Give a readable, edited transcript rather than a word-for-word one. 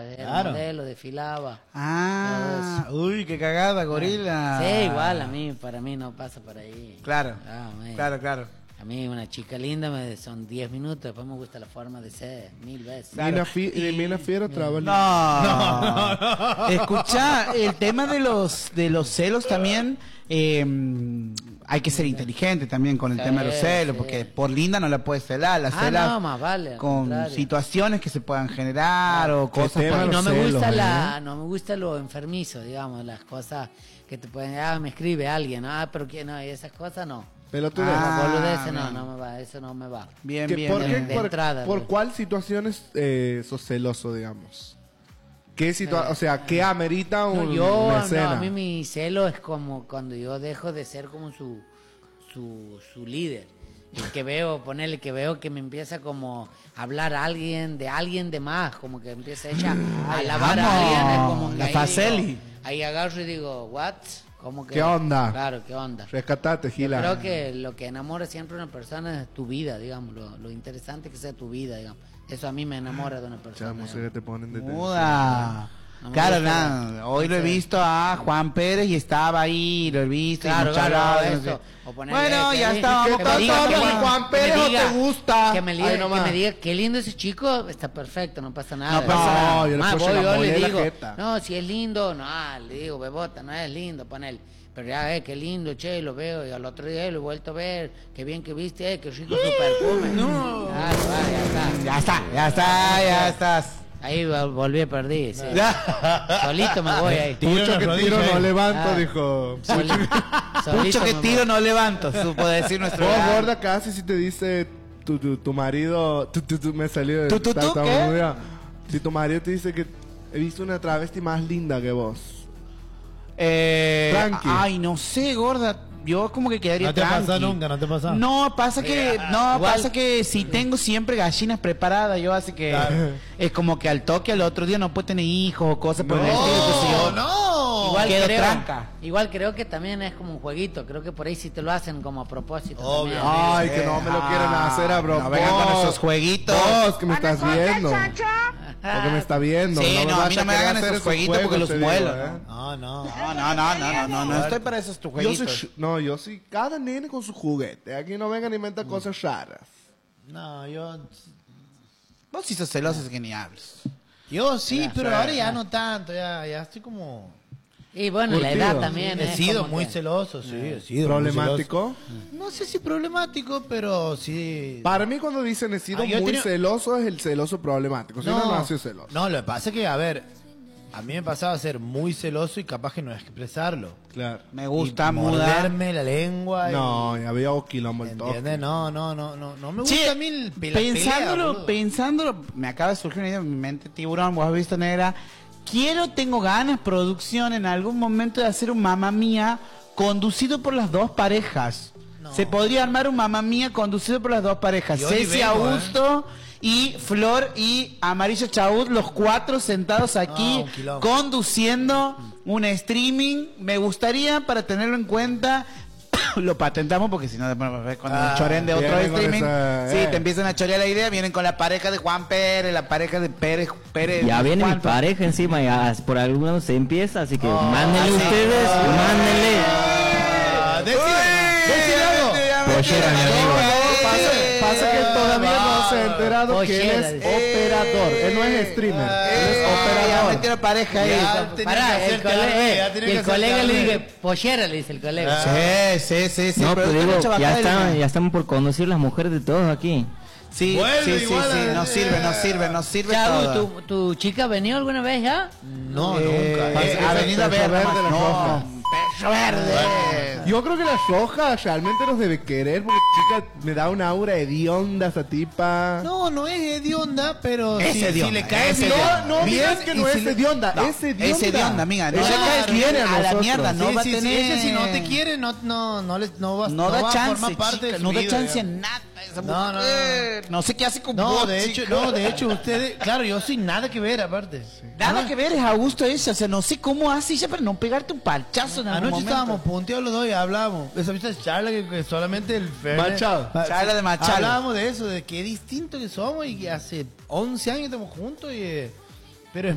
era modelo, desfilaba. Ah, uy, qué cagada, gorila. Sí, igual, para mí no pasa por ahí. Claro, claro. A mí una chica linda son 10 minutos, después me gusta la forma de ser, 1000 veces. Claro. Mina Fiera trabaja. No. Escucha, el tema de los celos también, hay que ser inteligente también con el tema de los celos, porque por linda no la puedes celar, la celas no, más vale, con situaciones que se puedan generar o cosas por no me gusta no me gusta lo enfermizo, digamos, las cosas que te pueden, me escribe alguien, pero que no, y esas cosas no. Pelotudez. Boludeces no me va, eso no me va. Bien. ¿Por cuál situaciones sos celoso, digamos? ¿Qué o sea, qué amerita una escena? A mí mi celo es como cuando yo dejo de ser como su líder. Y que veo que me empieza como a hablar a alguien de más, como que empieza ella a alabar a alguien, es como la Faceli. Ahí agarro y digo, what? Como que, ¿qué onda? Claro, ¿qué onda? Rescatate, Gila. Yo creo que lo que enamora siempre a una persona es tu vida, digamos, lo interesante que sea tu vida, digamos. Eso a mí me enamora de una persona. Música que te ponen de muda. Claro, nada. Hoy lo he visto a Juan Pérez y estaba ahí, lo he visto. Claro, eso. Bueno, ya estábamos con Juan Pérez, ¿o te gusta? Que me diga, qué lindo ese chico, está perfecto, no pasa nada. No pasa nada. Yo le digo, no, si es lindo, no, le digo, bebota, no es lindo, ponele. Pero ya, qué lindo, che, lo veo, y al otro día lo he vuelto a ver, qué bien que viste, qué rico su perfume. No. Ya estás. Ahí volví a perder, sí. Solito me voy ahí. Mucho que tiro no levanto, dijo. Mucho que tiro no levanto, supo decir nuestro. Vos, gorda, casi si te dice tu marido, me salió de ¿qué? Si tu marido te dice que he visto una travesti más linda que vos. Tranqui. Ay, no sé, gorda. Yo como que quedaría tranqui. No te pasa nunca, no te pasa. No, pasa que si tengo siempre gallinas preparadas, yo así que es como que al toque al otro día no puede tener hijos o cosas por el estilo, entonces yo igual quedo creo, tranca. Igual creo que también es como un jueguito, creo que por ahí sí te lo hacen como a propósito. Obvio. Ay, que no me lo quieren hacer a propósito. No vengan con esos jueguitos. Vos que me estás viendo. Porque me está viendo. Sí, no, a mí no me hagan esos jueguitos porque los muelo. No estoy para esos jueguitos. Yo sí, cada nene con su juguete. Aquí no vengan y inventan cosas raras. No, yo... Vos sí sos celoso, es que ni hables. Yo sí, pero ahora ya no tanto, ya estoy como... Y bueno, la edad también he sido muy celoso, sí, he sido ¿Problemático? No sé si problemático, pero sí. Para mí cuando dicen he sido muy celoso es el celoso problemático. Si no ha sido celoso. No, lo que pasa es que, a ver, a mí me pasaba a ser muy celoso y capaz que no expresarlo. Claro. Me gusta morderme la lengua. No, y había un quilombo el toque. ¿Entiendes? No me gusta a mí el pensándolo, me acaba de surgir una idea en mi mente, tiburón, vos has visto, negra. Tengo ganas, producción, en algún momento de hacer un Mamma Mía conducido por las dos parejas. No. Se podría armar un Mamma Mía conducido por las dos parejas. Ceci Augusto y Flor y Amarillo Chaud, los cuatro sentados aquí conduciendo un streaming. Me gustaría, para tenerlo en cuenta, lo patentamos porque si no cuando me choren de otro streaming te empiezan a chorear la idea, vienen con la pareja de Juan Pérez, la pareja de Pérez ya viene mi pareja encima, ya por algunos se empieza, así que mándenle ustedes, mándenle pollera, mi amigo. Pasa que él todavía no se ha enterado que él es operador. Él no es streamer, él es operador. Ya metió la pareja ahí. El colega le dice pollera, le dice el colega. Sí. No, pero digo, ya estamos por conocer las mujeres de todos aquí. Sí, no sirve Chau, todo. ¿Tu chica ha venido alguna vez ya? No, nunca. Ha venido a ver Pecho verde. Yo creo que la roja realmente nos debe querer porque chica me da una aura hedionda esa tipa. No es hedionda, pero si le caes no digas que no es hedionda, es hedionda. Es hedionda, amiga. No le caes bien a la mierda, no va a tener. Ella si no te quiere, no da chance, parte no da chance en nada esa mujer. No sé qué hace con vos. De hecho ustedes, claro, yo sin nada que ver aparte. Nada que ver, es a gusto ella, o sea, no sé cómo hace ella para no pegarte un palchazo en algún momento. Estábamos punteados los dos y hablábamos. Esa charla que solamente el Machado. Charla de Machado. Hablábamos de eso, de qué distinto que somos y que hace 11 años estamos juntos y